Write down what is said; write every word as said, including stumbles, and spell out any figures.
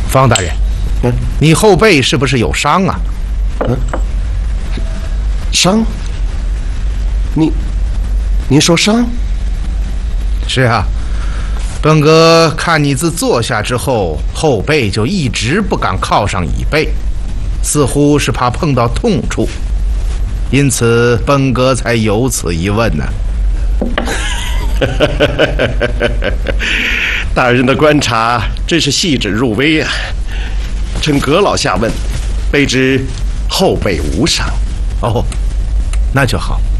方大人，嗯，你后背是不是有伤啊？ 嗯，伤？你，你说伤？ 是啊，本阁看你自坐下之后，后背就一直不敢靠上椅背，似乎是怕碰到痛处，因此本阁才有此一问呢。 大人的观察真是细致入微啊！趁阁老下问，卑职后背无伤。 哦，那就好。